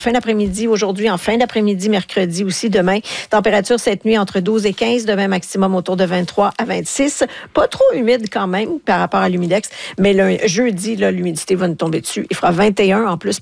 Fin d'après-midi aujourd'hui, en fin d'après-midi, mercredi aussi, demain. Température cette nuit entre 12 et 15, demain maximum autour de 23 à 26. Pas trop humide quand même par rapport à l'humidex, mais le jeudi, là, l'humidité va nous tomber dessus. Il fera 21 en plus